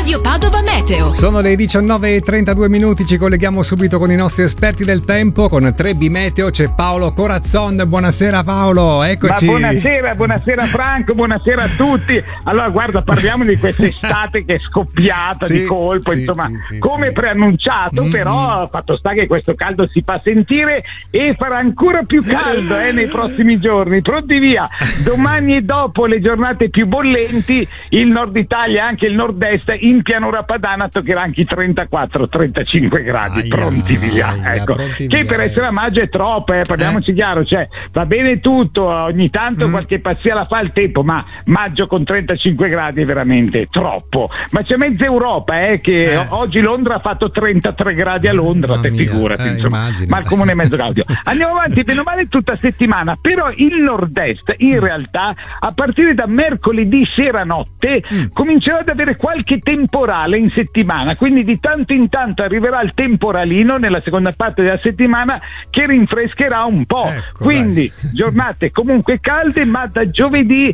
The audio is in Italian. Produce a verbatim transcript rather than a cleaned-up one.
Radio Padova Meteo. Sono le diciannove e trentadue minuti, ci colleghiamo subito con i nostri esperti del tempo, con tre B Meteo. C'è Paolo Corazzon. Buonasera Paolo, eccoci. Ma buonasera, buonasera Franco, buonasera a tutti. Allora guarda, parliamo di quest'estate che è scoppiata sì, di colpo, sì, insomma, sì, sì, come sì. preannunciato, Mm. però fatto sta che questo caldo si fa sentire e farà ancora più caldo eh, nei prossimi giorni. Pronti via, domani e dopo le giornate più bollenti, il nord Italia e anche il nord-est in pianura padana toccherà anche i trentaquattro trentacinque gradi. Aia, pronti via, aia, ecco. pronti Che via, per eh. essere a maggio è troppo, eh, parliamoci chiaro, cioè va bene tutto, ogni tanto Mm. qualche pazzia la fa il tempo, ma maggio con trentacinque gradi è veramente troppo. Ma c'è mezza Europa eh, che Eh. o- oggi Londra ha fatto trentatré gradi a Londra, Mamma te mia, figurati, eh, insomma. immagino. Ma il comune mezzo Gaudio. Andiamo avanti, bene o male tutta settimana, però il nord-est in realtà a partire da mercoledì sera notte Mm. comincerà ad avere qualche temporale in settimana, quindi di tanto in tanto arriverà il temporalino nella seconda parte della settimana che rinfrescherà un po'. Ecco, Quindi giornate comunque calde, ma da giovedì